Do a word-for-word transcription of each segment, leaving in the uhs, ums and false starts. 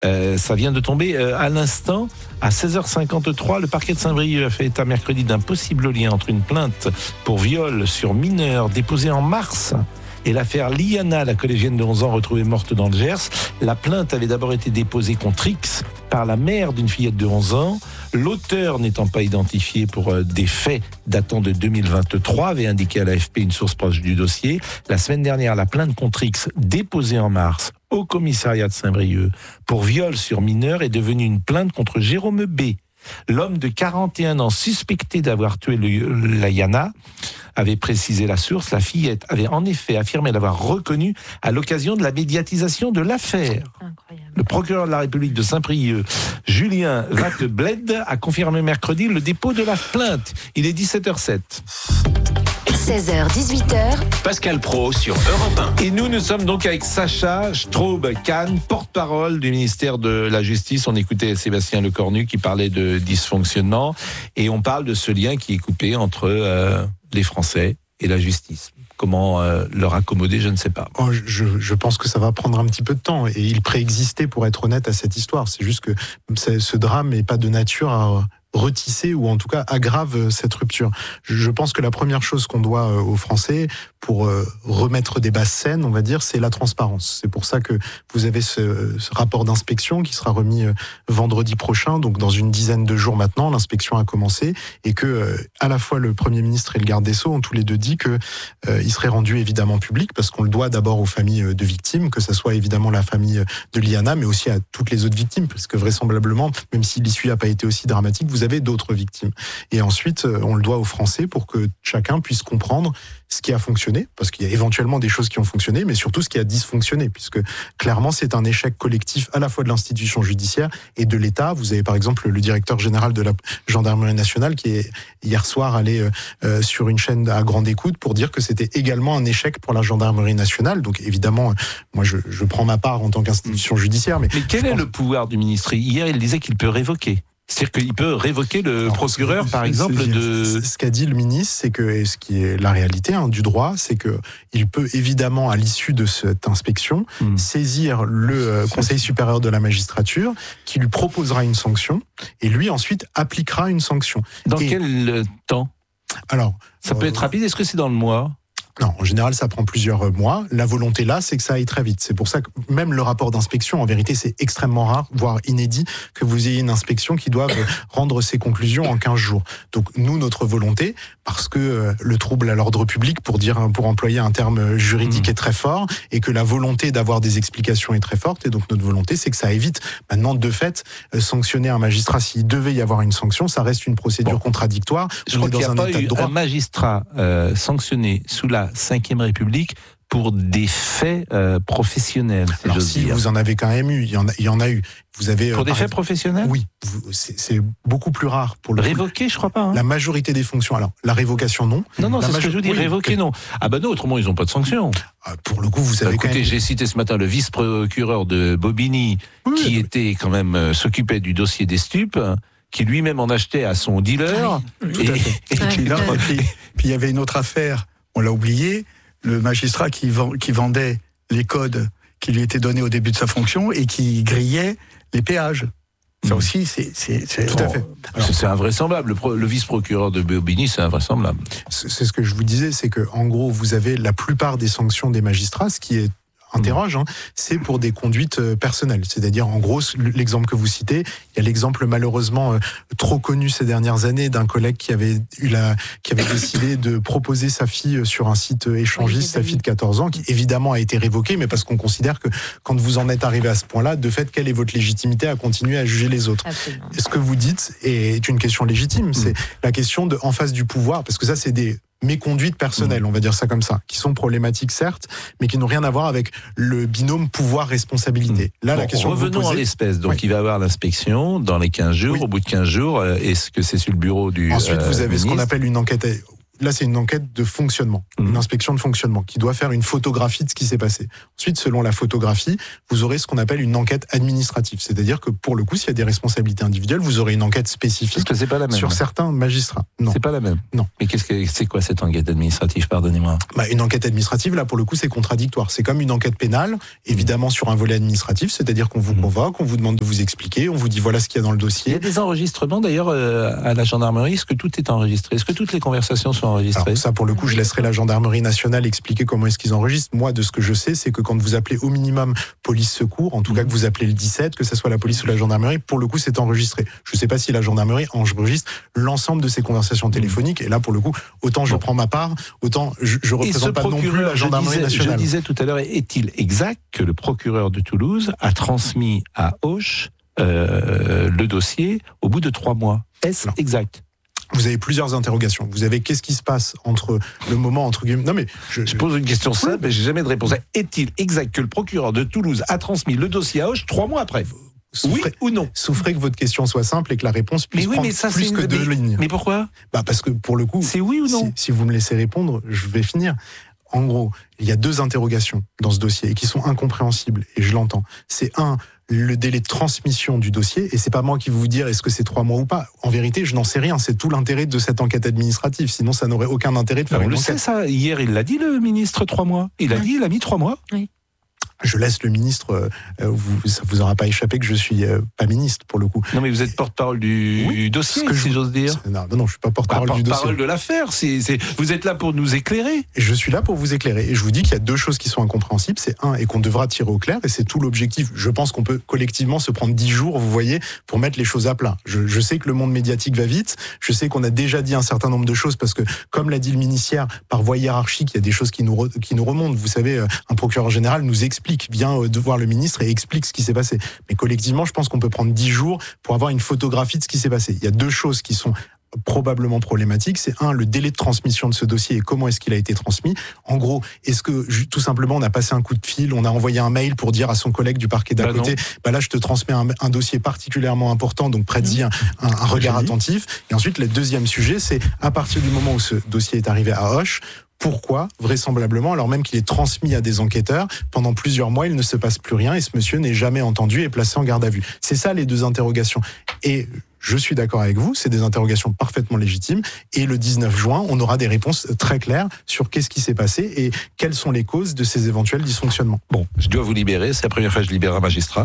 Euh, ça vient de tomber euh, à l'instant. À seize heures cinquante-trois, le parquet de Saint-Brieuc a fait état mercredi d'un possible lien entre une plainte pour viol sur mineur déposée en mars et l'affaire Liana, la collégienne de onze ans retrouvée morte dans le Gers. La plainte avait d'abord été déposée contre X par la mère d'une fillette de onze ans. L'auteur n'étant pas identifié pour euh, des faits datant de deux mille vingt-trois, avait indiqué à l'A F P une source proche du dossier. La semaine dernière, la plainte contre X, déposée en mars au commissariat de Saint-Brieuc pour viol sur mineur, est devenue une plainte contre Jérôme B. L'homme de quarante et un ans suspecté d'avoir tué le, la Yana avait précisé la source. La fillette avait en effet affirmé l'avoir reconnu à l'occasion de la médiatisation de l'affaire. Incroyable. Le procureur de la République de Saint-Brieuc, Julien Vattebled, a confirmé mercredi le dépôt de la plainte. Il est dix-sept heures sept. seize heures dix-huit heures. Pascal Praud sur Europe un. Et nous, nous sommes donc avec Sacha Straub-Kahn, porte-parole du ministère de la Justice. On écoutait Sébastien Lecornu qui parlait de dysfonctionnement et on parle de ce lien qui est coupé entre euh, les Français et la justice. Comment euh, leur accommoder, je ne sais pas. Oh, je, je pense que ça va prendre un petit peu de temps et il préexistait, pour être honnête, à cette histoire. C'est juste que ce drame n'est pas de nature à retisser ou en tout cas aggrave cette rupture. Je pense que la première chose qu'on doit aux Français pour remettre des bases saines, on va dire, c'est la transparence. C'est pour ça que vous avez ce, ce rapport d'inspection qui sera remis vendredi prochain, donc dans une dizaine de jours maintenant, l'inspection a commencé et que à la fois le Premier ministre et le garde des Sceaux ont tous les deux dit que euh, il serait rendu évidemment public parce qu'on le doit d'abord aux familles de victimes, que ce soit évidemment la famille de Liana, mais aussi à toutes les autres victimes, parce que vraisemblablement, même si l'issue n'a pas été aussi dramatique, vous avez d'autres victimes. Et ensuite, on le doit aux Français pour que chacun puisse comprendre ce qui a fonctionné, parce qu'il y a éventuellement des choses qui ont fonctionné, mais surtout ce qui a dysfonctionné, puisque clairement c'est un échec collectif à la fois de l'institution judiciaire et de l'État. Vous avez par exemple le directeur général de la gendarmerie nationale qui est hier soir allé euh, sur une chaîne à grande écoute pour dire que c'était également un échec pour la gendarmerie nationale. Donc évidemment, moi je, je prends ma part en tant qu'institution judiciaire. Mais, mais quel est pense... le pouvoir du ministre ? Hier, il disait qu'il peut révoquer. C'est-à-dire qu'il peut révoquer le Alors, procureur, par exemple, de... Ce qu'a dit le ministre, c'est que, et ce qui est la réalité hein, du droit, c'est qu'il peut évidemment, à l'issue de cette inspection, mmh. saisir le euh, Conseil supérieur de la magistrature, qui lui proposera une sanction, et lui, ensuite, appliquera une sanction. Dans et... quel temps ? Alors, ça euh... peut être rapide, est-ce que c'est dans le mois ? Non, en général, ça prend plusieurs mois. La volonté là, c'est que ça aille très vite. C'est pour ça que même le rapport d'inspection, en vérité, c'est extrêmement rare, voire inédit, que vous ayez une inspection qui doive rendre ses conclusions en quinze jours. Donc nous, notre volonté, parce que euh, le trouble à l'ordre public, pour dire, pour employer un terme juridique, mmh. est très fort, et que la volonté d'avoir des explications est très forte, et donc notre volonté, c'est que ça aille vite. Maintenant, de fait, euh, sanctionner un magistrat, s'il devait y avoir une sanction, ça reste une procédure bon. contradictoire. Je crois qu'il n'y a pas eu un magistrat euh, sanctionné sous la cinquième République pour des faits euh, professionnels. Si Alors si dire. vous en avez quand même eu, il y en a, il y en a eu. Vous avez pour euh, des faits exemple, professionnels ? Oui, c'est, c'est beaucoup plus rare pour le révoquer, je crois pas. Hein. La majorité des fonctions. Alors la révocation non. Non non, la c'est major... ce que je veux dire. Oui, révoquer okay. non. Ah ben non, autrement ils n'ont pas de sanction. Ah, pour le coup, vous savez. Bah, écoutez, quand même... j'ai cité ce matin le vice-procureur de Bobigny oui, qui oui. était quand même euh, s'occupait du dossier des stupes, qui lui-même en achetait à son dealer. Oui, tout et... à fait. Et puis là, puis, puis il y avait une autre affaire. On l'a oublié. Le magistrat qui, vend, qui vendait les codes qui lui étaient donnés au début de sa fonction et qui grillait les péages. Ça mmh. aussi, c'est, c'est, c'est tout bon, à fait. Alors, c'est invraisemblable. Le, pro, le vice-procureur de Bobigny, c'est invraisemblable. C'est ce que je vous disais, c'est que en gros, vous avez la plupart des sanctions des magistrats, ce qui est interroge, hein, c'est pour des conduites personnelles. C'est-à-dire, en gros, l'exemple que vous citez, il y a l'exemple malheureusement euh, trop connu ces dernières années d'un collègue qui avait eu la, qui avait décidé de proposer sa fille sur un site échangiste, oui, sa fille de quatorze ans, qui évidemment a été révoquée, mais parce qu'on considère que quand vous en êtes arrivé à ce point-là, de fait, quelle est votre légitimité à continuer à juger les autres ? Absolument. Ce que vous dites est une question légitime. Mmh. C'est la question de, en face du pouvoir, parce que ça, c'est des méconduites personnelles, on va dire ça comme ça, qui sont problématiques certes, mais qui n'ont rien à voir avec le binôme pouvoir-responsabilité. Là, bon, la question revenons que vous posez, en l'espèce. Donc, oui. il va y avoir l'inspection dans les quinze jours. Oui. Au bout de quinze jours, est-ce que c'est sur le bureau du Ensuite, euh, vous avez ministre ? ce qu'on appelle une enquête. là, c'est une enquête de fonctionnement, mmh. une inspection de fonctionnement, qui doit faire une photographie de ce qui s'est passé. Ensuite, selon la photographie, vous aurez ce qu'on appelle une enquête administrative. C'est-à-dire que pour le coup, s'il y a des responsabilités individuelles, vous aurez une enquête spécifique Parce que c'est pas la même. sur certains magistrats. Non. C'est pas la même. Non. Mais qu'est-ce que c'est quoi cette enquête administrative, pardonnez-moi? Bah, une enquête administrative, là, pour le coup, c'est contradictoire. C'est comme une enquête pénale, évidemment sur un volet administratif, c'est-à-dire qu'on vous convoque, on vous demande de vous expliquer, on vous dit voilà ce qu'il y a dans le dossier. Il y a des enregistrements d'ailleurs euh, à la gendarmerie. Est-ce que tout est enregistré? Est-ce que toutes les conversations sont enregistrées? Alors, ça, pour le coup, je laisserai la gendarmerie nationale expliquer comment est-ce qu'ils enregistrent. Moi, de ce que je sais, c'est que quand vous appelez au minimum police secours, en tout cas que vous appelez le dix-sept, que ce soit la police ou la gendarmerie, pour le coup, c'est enregistré. Je ne sais pas si la gendarmerie enregistre l'ensemble de ces conversations téléphoniques. Et là, pour le coup, autant je bon. prends ma part, autant je ne représente pas non plus la gendarmerie je disais, nationale. Je disais tout à l'heure, est-il exact que le procureur de Toulouse a transmis à Auch euh, le dossier au bout de trois mois? Est-ce Alors. exact? Vous avez plusieurs interrogations. Vous avez qu'est-ce qui se passe entre le moment entre guillemets. Non mais je, je pose une question simple, mais j'ai jamais de réponse. Est-il exact que le procureur de Toulouse a transmis le dossier à Auch trois mois après? Souffrez, oui ou non? Souffrez que votre question soit simple et que la réponse puisse mais oui, prendre mais ça, plus une... que deux mais, lignes. Mais pourquoi? Bah parce que pour le coup, c'est oui ou non? Si, si vous me laissez répondre, je vais finir. En gros, il y a deux interrogations dans ce dossier et qui sont incompréhensibles, et je l'entends. C'est un, le délai de transmission du dossier, et c'est pas moi qui vais vous dire est-ce que c'est trois mois ou pas. En vérité, je n'en sais rien. C'est tout l'intérêt de cette enquête administrative. Sinon, ça n'aurait aucun intérêt de faire on une le enquête. Sait, ça. Hier, il l'a dit, le ministre, trois mois. Il a oui. dit, il a mis trois mois. Oui. Je laisse le ministre, euh, vous, ça vous aura pas échappé que je suis euh, pas ministre pour le coup. Non mais vous êtes porte-parole du oui, dossier, que si je, j'ose dire. Non, non, non, je suis pas porte-parole bah, du dossier. Porte-parole de l'affaire, c'est, c'est, vous êtes là pour nous éclairer. Et je suis là pour vous éclairer. Et je vous dis qu'il y a deux choses qui sont incompréhensibles. C'est un, et qu'on devra tirer au clair, et c'est tout l'objectif. Je pense qu'on peut collectivement se prendre dix jours, vous voyez, pour mettre les choses à plat. Je, je sais que le monde médiatique va vite. Je sais qu'on a déjà dit un certain nombre de choses parce que, comme l'a dit le ministère, par voie hiérarchique, il y a des choses qui nous, re, qui nous remontent. Vous savez, un procureur général nous explique bien euh, de voir le ministre et explique ce qui s'est passé. Mais collectivement, je pense qu'on peut prendre dix jours pour avoir une photographie de ce qui s'est passé. Il y a deux choses qui sont probablement problématique, c'est un, le délai de transmission de ce dossier et comment est-ce qu'il a été transmis. En gros, est-ce que tout simplement on a passé un coup de fil, on a envoyé un mail pour dire à son collègue du parquet d'à bah côté, bah là je te transmets un, un dossier particulièrement important, donc prête-y un, un, un regard attentif. Et ensuite, le deuxième sujet, c'est à partir du moment où ce dossier est arrivé à Auch, pourquoi, vraisemblablement, alors même qu'il est transmis à des enquêteurs, pendant plusieurs mois, il ne se passe plus rien et ce monsieur n'est jamais entendu et placé en garde à vue. C'est ça les deux interrogations. Et je suis d'accord avec vous, c'est des interrogations parfaitement légitimes. Et le dix-neuf juin, on aura des réponses très claires sur qu'est-ce qui s'est passé et quelles sont les causes de ces éventuels dysfonctionnements. Bon, je dois vous libérer. C'est la première fois que je libère un magistrat.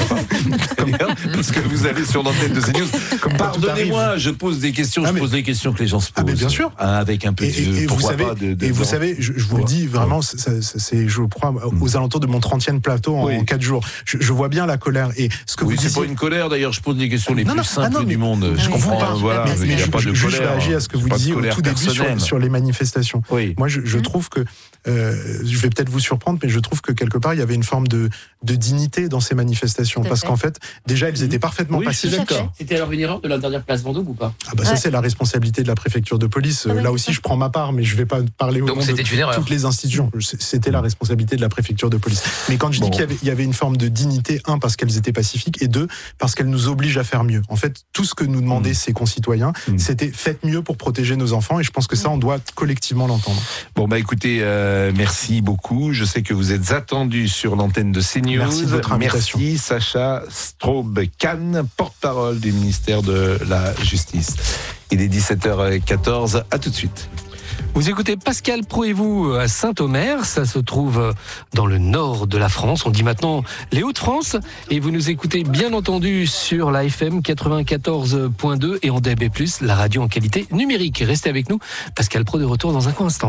Parce que vous allez sur l'antenne de CNews. Pardonnez-moi, je pose des questions. Ah, je mais... pose des questions que les gens se posent. Ah, mais bien sûr. Avec un peu de. Et, et, vous savez, de, de, et vous de... savez, je, je vous le dis vraiment, c'est, c'est, je crois, mmh. aux alentours de mon trentième plateau en, oui. en quatre jours. Je, je vois bien la colère. Et ce que oui, vous c'est disiez... pas une colère d'ailleurs. Je pose des questions les non, plus non, simples ah non, mais, du monde. Je comprends pas. Voilà, mais, il n'y a pas de juste colère. réagir à ce que vous disiez au tout début sur, sur les manifestations. Oui. Moi, je, je trouve que euh, je vais peut-être vous surprendre, mais je trouve que quelque part il y avait une forme de, de dignité dans ces manifestations, parce qu'en fait, déjà, elles étaient parfaitement oui, pacifiques. C'était alors une erreur de l'interdire place Vendôme ou pas? Ah bah ça ouais. c'est la responsabilité de la préfecture de police. Ah ouais, Là aussi, je prends ma part, mais je vais pas parler au nom de toutes les institutions. C'était la responsabilité de la préfecture de police. Mais quand je bon. dis qu'il y avait, il y avait une forme de dignité, un, parce qu'elles étaient pacifiques, et deux, parce qu'elles nous obligent à faire mieux. En fait, tout ce que nous demandaient mmh. ces concitoyens, mmh. c'était faites mieux pour protéger nos enfants, et je pense que ça, on doit collectivement l'entendre. Bon bah écoutez, euh, merci beaucoup. Je sais que vous êtes attendus sur l'antenne de CNews. Merci de votre invitation. Merci Sacha Straub-Kahn, porte-parole du ministère de la Justice. Il est dix-sept heures quatorze, à tout de suite. Vous écoutez Pascal Praud et vous à Saint-Omer, ça se trouve dans le nord de la France, on dit maintenant les Hauts-de-France, et vous nous écoutez bien entendu sur la F M quatre-vingt-quatorze point deux et en D A B plus, la radio en qualité numérique. Restez avec nous, Pascal Praud de retour dans un court instant.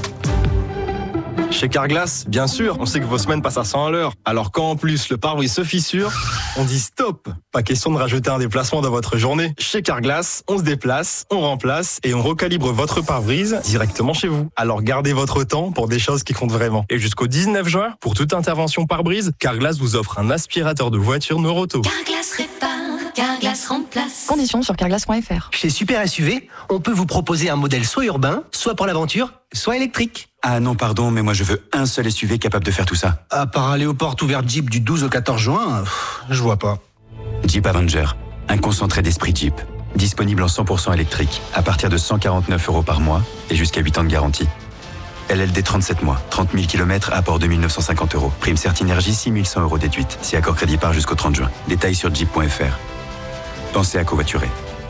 Chez Carglass, bien sûr, on sait que vos semaines passent à cent à l'heure. Alors quand en plus le pare-brise se fissure, on dit stop. Pas question de rajouter un déplacement dans votre journée. Chez Carglass, on se déplace, on remplace et on recalibre votre pare-brise directement chez vous. Alors gardez votre temps pour des choses qui comptent vraiment. Et jusqu'au dix-neuf juin, pour toute intervention pare-brise, Carglass vous offre un aspirateur de voiture Neuroto. Carglass répare, Carglass remplace. Conditions sur carglass point f r. Chez Super S U V, on peut vous proposer un modèle soit urbain, soit pour l'aventure, soit électrique. Ah non, pardon, mais moi je veux un seul S U V capable de faire tout ça. À part aller aux portes ouvertes Jeep du douze au quatorze juin, pff, je vois pas. Jeep Avenger, un concentré d'esprit Jeep. Disponible en cent pour cent électrique, à partir de cent quarante-neuf euros par mois et jusqu'à huit ans de garantie. L L D trente-sept mois, trente mille kilomètres, apport deux mille neuf cent cinquante euros. Prime Certinergie, six mille cent euros déduite. Si accord crédit part jusqu'au trente juin. Détails sur jeep point f r. Pensez à covoiturer.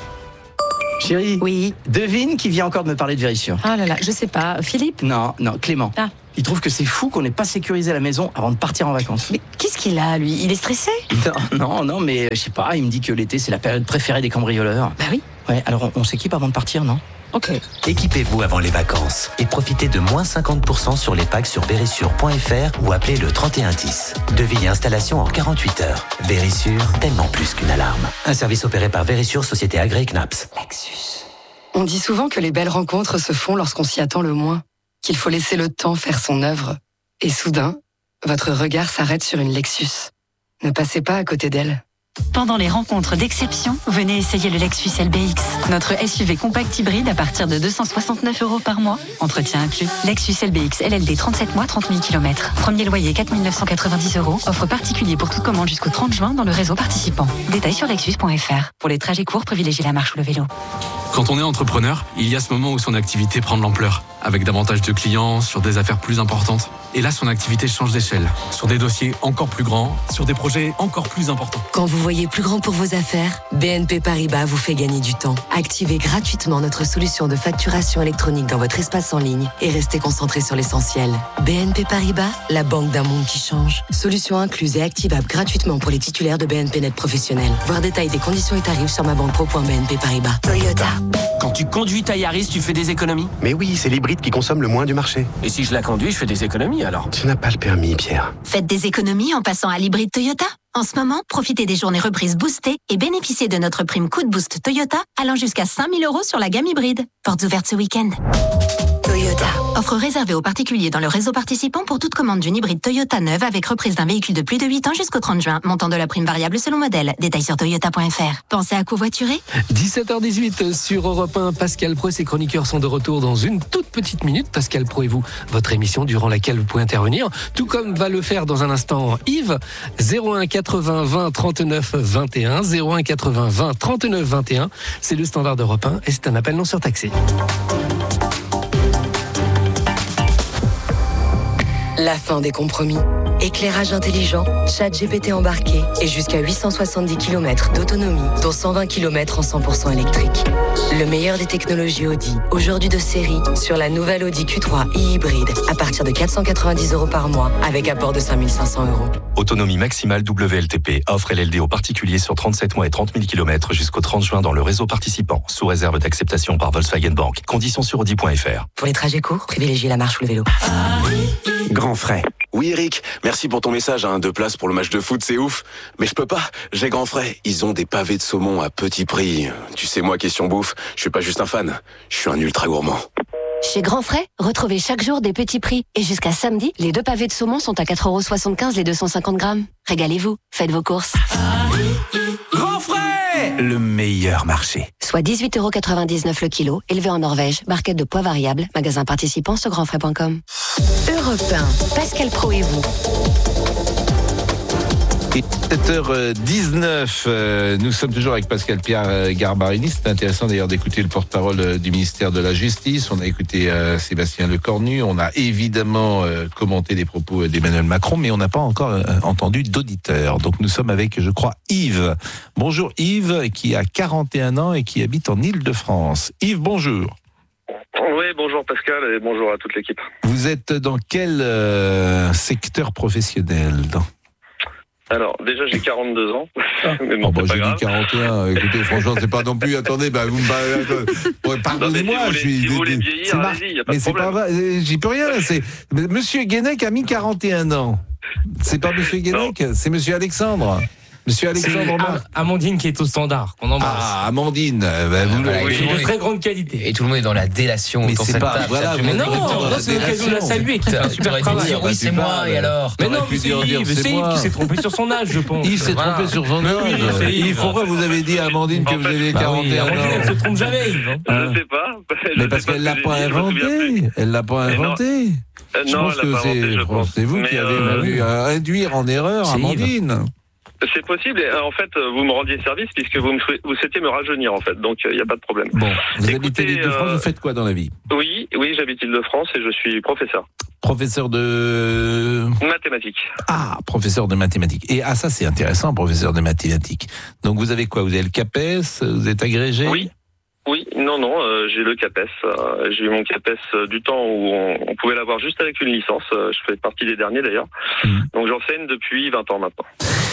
Chérie, oui. Devine qui vient encore de me parler de Vérissure. Ah là là, je sais pas. Philippe ? Non, non, Clément. Ah. Il trouve que c'est fou qu'on n'ait pas sécurisé la maison avant de partir en vacances. Mais qu'est-ce qu'il a, lui ? Il est stressé ? Non, non, non, mais je sais pas, il me dit que l'été, c'est la période préférée des cambrioleurs. Bah oui. Ouais, alors on, on s'équipe avant de partir, non ? Ok. Équipez-vous avant les vacances et profitez de moins cinquante pour cent sur les packs sur vérissure point f r ou appelez le trente et un dix. Devis et installation en quarante-huit heures. Vérissure, tellement plus qu'une alarme. Un service opéré par Vérissure, société agréée C N A P S. Lexus. On dit souvent que les belles rencontres se font lorsqu'on s'y attend le moins, qu'il faut laisser le temps faire son œuvre. Et soudain, votre regard s'arrête sur une Lexus. Ne passez pas à côté d'elle. Pendant les rencontres d'exception, venez essayer le Lexus L B X. Notre S U V compact hybride à partir de deux cent soixante-neuf euros par mois. Entretien inclus. Lexus L B X L L D trente-sept mois, trente mille kilomètres. Premier loyer quatre mille neuf cent quatre-vingt-dix euros. Offre particulier pour toute commande jusqu'au trente juin dans le réseau participant. Détails sur lexus point f r. Pour les trajets courts, privilégiez la marche ou le vélo. Quand on est entrepreneur, il y a ce moment où son activité prend de l'ampleur, avec davantage de clients, sur des affaires plus importantes. Et là, son activité change d'échelle, sur des dossiers encore plus grands, sur des projets encore plus importants. Quand vous voyez plus grand pour vos affaires, B N P Paribas vous fait gagner du temps. Activez gratuitement notre solution de facturation électronique dans votre espace en ligne et restez concentré sur l'essentiel. B N P Paribas, la banque d'un monde qui change. Solution incluse et activable gratuitement pour les titulaires de B N P Net professionnels. Voir détail des conditions et tarifs sur ma banque pro point b n p paribas. Toyota. Quand tu conduis ta Yaris, tu fais des économies ? Mais oui, c'est l'hybride qui consomme le moins du marché. Et si je la conduis, je fais des économies alors ? Tu n'as pas le permis, Pierre. Faites des économies en passant à l'hybride Toyota. En ce moment, profitez des journées reprises boostées et bénéficiez de notre prime Coup de Boost Toyota allant jusqu'à cinq mille euros sur la gamme hybride. Portes ouvertes ce week-end. Toyota. Offre réservée aux particuliers dans le réseau participant pour toute commande d'une hybride Toyota neuve avec reprise d'un véhicule de plus de huit ans jusqu'au trente juin. Montant de la prime variable selon modèle. Détails sur toyota point f r. Pensez à covoiturer. dix-sept heures dix-huit sur Europe un. Pascal Pro et ses chroniqueurs sont de retour dans une toute petite minute. Pascal Pro et vous, votre émission durant laquelle vous pouvez intervenir. Tout comme va le faire dans un instant Yves. zéro un quatre-vingts vingt trente-neuf vingt et un. zéro un quatre-vingts vingt trente-neuf vingt et un. C'est le standard d'Europe un et c'est un appel non surtaxé. La fin des compromis. Éclairage intelligent, chat G P T embarqué et jusqu'à huit cent soixante-dix kilomètres d'autonomie, dont cent vingt kilomètres en cent pour cent électrique. Le meilleur des technologies Audi, aujourd'hui de série, sur la nouvelle Audi Q trois e-hybride, à partir de quatre cent quatre-vingt-dix euros par mois, avec apport de cinq mille cinq cents euros. Autonomie maximale W L T P. Offre L L D aux particuliers sur trente-sept mois et trente mille kilomètres jusqu'au trente juin dans le réseau participant, sous réserve d'acceptation par Volkswagen Bank. Conditions sur audi point f r. Pour les trajets courts, privilégiez la marche ou le vélo. Grand frais. Oui Eric, merci pour ton message, hein. Deux places pour le match de foot, c'est ouf. Mais je peux pas, j'ai grand frais. Ils ont des pavés de saumon à petit prix. Tu sais moi, question bouffe, je suis pas juste un fan, je suis un ultra gourmand. Chez Grand Frais, retrouvez chaque jour des petits prix. Et jusqu'à samedi, les deux pavés de saumon sont à quatre euros soixante-quinze les deux cent cinquante grammes. Régalez-vous, faites vos courses. Grand Frais, le meilleur marché. Soit dix-huit euros quatre-vingt-dix-neuf le kilo, élevé en Norvège, barquette de poids variable, magasin participant sur grand frais point com. Europe un, Pascal Pro et vous. Et sept heures dix-neuf, euh, nous sommes toujours avec Pascal Pierre Garbarini. C'est intéressant d'ailleurs d'écouter le porte-parole du ministère de la Justice. On a écouté euh, Sébastien Lecornu. On a évidemment euh, commenté les propos d'Emmanuel Macron, mais on n'a pas encore euh, entendu d'auditeurs. Donc nous sommes avec, je crois, Yves. Bonjour Yves, qui a quarante et un ans et qui habite en Île-de-France. Yves, bonjour. Oui, bonjour Pascal et bonjour à toute l'équipe. Vous êtes dans quel euh, secteur professionnel ? Alors, déjà, j'ai quarante-deux ans. Mais bon, oh bah, c'est pas j'ai grave. dit quarante et un. Écoutez, franchement, c'est pas non plus. Attendez, bah, vous me pardonnez-moi. Non, mais si vous voulez, je suis. si vous voulez vieillir, mar... allez-y, y a pas mais de c'est pas problème. vrai. J'y peux rien. C'est Monsieur Guénec a mis quarante et un ans. C'est pas Monsieur Guénec, c'est Monsieur Alexandre. Monsieur Alexandre Marc. Amandine qui est au standard, qu'on embrasse. Ah, Amandine, bah, vous voilà, le... qui est de très grande qualité. Et tout le monde est dans la délation. Mais dans c'est cette pas- table. voilà, Ça, mais tu non, mets non, dans la c'est l'occasion de la délation. saluer, qui fait un Tu super aurais dû travail. dire, oui, c'est moi, et alors Mais non, T'aurais pu c'est dire, dire, Yves, c'est c'est Yves moi. qui s'est trompé sur son âge, je pense. Yves s'est Voilà. trompé sur son Mais âge. oui, c'est Yves, pourquoi vous avez dit à Amandine que vous avez Bah quarante oui, et un Amandine, elle se ans trompe jamais, Yves. Je sais pas. Je Mais sais parce pas qu'elle ce l'a que pas j'ai dit, je me souviens plus. inventé. Elle l'a pas Mais non. inventé. Euh, Je non, pense elle que l'a pas inventé, c'est je pense. c'est vous Mais, qui avez euh, voulu euh, induire en erreur c'est Yves. Amandine. C'est possible. Et, euh, en fait, vous me rendiez service puisque vous me souhait- vous souhaitiez me rajeunir, en fait. Donc, il n'y a pas de problème. Bon, vous Écoutez, habitez l'Île-de-France, euh, vous faites quoi dans la vie? Oui, oui, j'habite Île-de-France et je suis professeur. Professeur de... Mathématiques. Ah, professeur de mathématiques. Et ah, ça c'est intéressant, professeur de mathématiques. Donc vous avez quoi? Vous avez le CAPES? Vous êtes agrégé? Oui. Oui, non, non, euh, j'ai le CAPES. Euh, j'ai eu mon CAPES euh, du temps où on, on pouvait l'avoir juste avec une licence. Euh, je fais partie des derniers d'ailleurs. Mmh. Donc j'enseigne depuis vingt ans maintenant.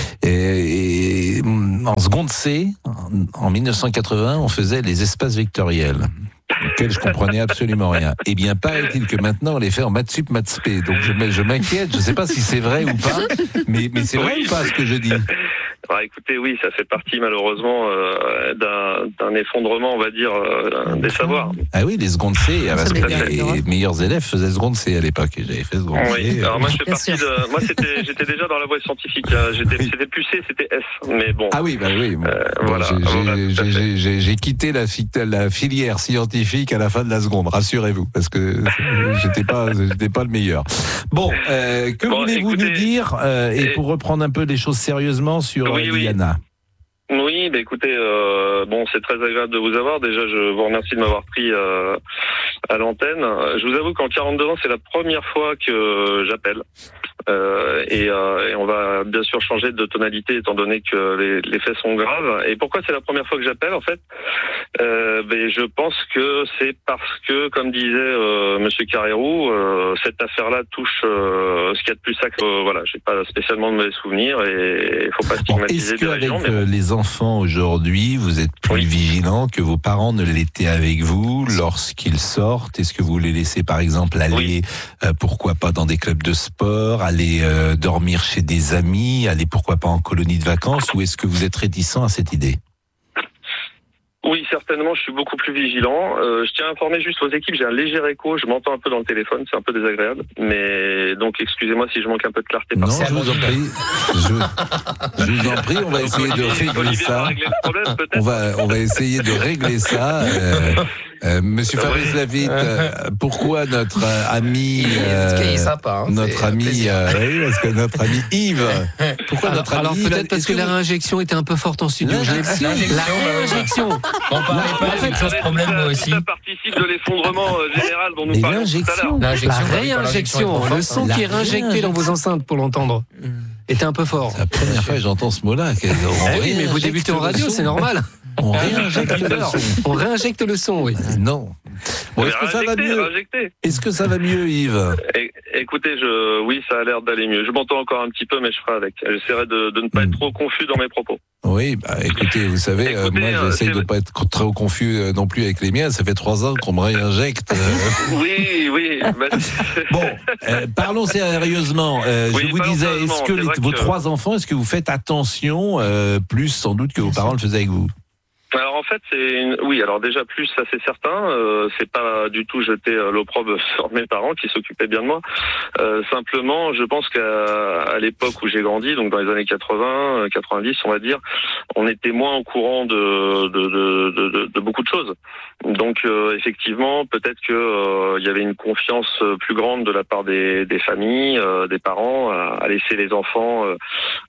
Et, et en seconde C, en, en mille neuf cent quatre-vingts, on faisait les espaces vectoriels, auxquels je comprenais absolument rien. Eh bien, paraît-il que maintenant, on les fait en maths sup, maths spé. Donc je, je m'inquiète, je ne sais pas si c'est vrai ou pas, mais, mais c'est vrai Oui. ou pas ce que je dis? Alors, écoutez, oui, ça fait partie malheureusement euh, d'un, d'un effondrement, on va dire, euh, des savoirs. Ah oui, les secondes C, parce que bien, les, les meilleurs élèves faisaient seconde C à l'époque. Et j'avais fait seconde Oui. C. Alors moi, je fais partie de. Moi, c'était, j'étais déjà dans la voie scientifique. Hein. J'étais, c'était plus C, c'était S. Mais bon. Ah oui, bah oui. Bon. Euh, Bon, voilà. j'ai, Voilà, j'ai, tout à fait. j'ai, j'ai, j'ai quitté la, fi- la filière scientifique à la fin de la seconde, rassurez-vous, parce que j'étais pas, j'étais pas le meilleur. Bon, euh, que Bon, voulez-vous écoutez, nous dire euh, et et- pour reprendre un peu les choses sérieusement sur Oui, oui. Diana? Oui, bah écoutez, euh, bon, c'est très agréable de vous avoir. Déjà, je vous remercie de m'avoir pris euh, à l'antenne. Je vous avoue qu'en quarante-deux ans, c'est la première fois que j'appelle. Euh, et, euh, et on va bien sûr changer de tonalité étant donné que les, les faits sont graves. Et pourquoi c'est la première fois que j'appelle en fait euh, ben, je pense que c'est parce que, comme disait euh, Monsieur Carrérou, euh, cette affaire-là touche euh, ce qu'il y a de plus sacré. Euh, voilà, j'ai pas spécialement de mauvais souvenirs et il faut pas stigmatiser Est-ce des régions. qu'avec Mais bon. les enfants aujourd'hui, vous êtes plus vigilants que vos parents ne l'étaient avec vous lorsqu'ils sortent? Est-ce que vous les laissez par exemple aller, euh, pourquoi pas dans des clubs de sport, aller euh, dormir chez des amis, aller pourquoi pas en colonie de vacances, ou est-ce que vous êtes réticent à cette idée? Oui, certainement, je suis beaucoup plus vigilant. Euh, je tiens à informer juste aux équipes, j'ai un léger écho, je m'entends un peu dans le téléphone, c'est un peu désagréable. Mais donc, excusez-moi si je manque un peu de clarté. Non, je vous en prie. Je, je vous en prie, on va essayer de régler ça. On va, on va essayer de régler ça. Euh, euh, Monsieur Fabrice Lavitte, euh, pourquoi notre euh, ami, euh, Parce qu'il est sympa, hein, notre c'est un ami, plaisir. euh, oui, parce que notre ami Yves, pourquoi Alors, notre ami alors Yves, peut-être parce est-ce que, que la vous- réinjection était un peu forte en studio. Je l'ai- L'injection, La bah oui. réinjection. On parlait pas d'une chose problème, moi aussi. Ça participe de l'effondrement euh, général dont nous Mais parlions tout à l'heure. La réinjection, le son qui est réinjecté dans vos enceintes pour l'entendre était un peu fort. C'est la première fois que j'entends ce mot-là. que- on Eh oui, mais vous réinjecte débutez en le radio, son. c'est normal. On réinjecte le son. On réinjecte le son, oui. Non. Bon, est-ce que ça va Réinjecté, mieux? réinjecté. Est-ce que ça va mieux, Yves? É- Écoutez, je, oui, ça a l'air d'aller mieux. Je m'entends encore un petit peu, mais je ferai avec. J'essaierai de, de ne pas être trop confus dans mes propos. Oui, bah écoutez, vous savez, euh, Écoutez, moi euh, j'essaye c'est- de pas être trop confus euh, non plus avec les miens. Ça fait trois ans qu'on me réinjecte. euh. Oui, oui. bah, Bon, euh, parlons sérieusement. Euh, Oui, je vous parlons disais, sérieusement. est-ce que C'est les- vrai vos que- trois enfants, est-ce que vous faites attention, euh, plus sans doute que vos parents le faisaient avec vous? Alors en fait, c'est une... oui. Alors déjà plus, ça c'est certain. Euh, c'est pas du tout jeter euh, l'opprobre sur mes parents qui s'occupaient bien de moi. Euh, simplement, je pense qu'à à l'époque où j'ai grandi, donc dans les années quatre-vingts, quatre-vingt-dix, on va dire, on était moins au courant de de de, de, de, de beaucoup de choses. Donc euh, effectivement, peut-être que euh, il y avait une confiance euh, plus grande de la part des, des familles, euh, des parents, à, à laisser les enfants euh,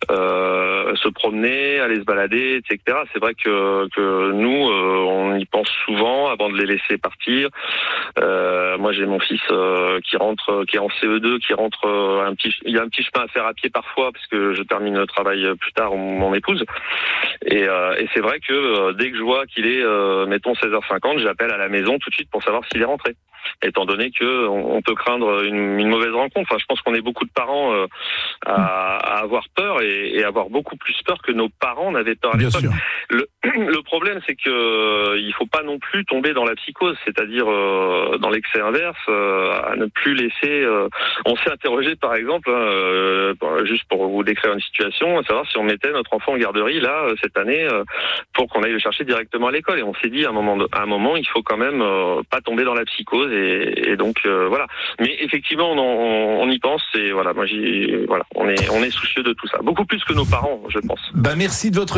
euh, se promener, aller se balader, et cetera. C'est vrai que, que nous, euh, on y pense souvent avant de les laisser partir. Euh, moi, j'ai mon fils euh, qui rentre, qui est en C E deux, qui rentre euh, un petit, il y a un petit chemin à faire à pied parfois parce que je termine le travail plus tard, mon épouse. Et, euh, et c'est vrai que euh, dès que je vois qu'il est, euh, mettons seize heures cinquante, j'appelle à la maison tout de suite pour savoir s'il est rentré. Étant donné que on, on peut craindre une, une mauvaise rencontre. Enfin, je pense qu'on est beaucoup de parents euh, à, à avoir peur et, et avoir beaucoup plus peur que nos parents n'avaient peur à Bien l'époque. sûr. Le, le problème, c'est que euh, il faut pas non plus tomber dans la psychose, c'est-à-dire euh, dans l'excès inverse, euh, à ne plus laisser. Euh, on s'est interrogé, par exemple, hein, euh, juste pour vous décrire une situation, à savoir si on mettait notre enfant en garderie là euh, cette année euh, pour qu'on aille le chercher directement à l'école. Et on s'est dit à un moment, de, à un moment, il faut quand même euh, pas tomber dans la psychose. Et, et donc euh, voilà. Mais effectivement, on, on, on y pense. Et voilà, moi, j'y, voilà, on est, on est soucieux de tout ça, beaucoup plus que nos parents, je pense. Bah merci de votre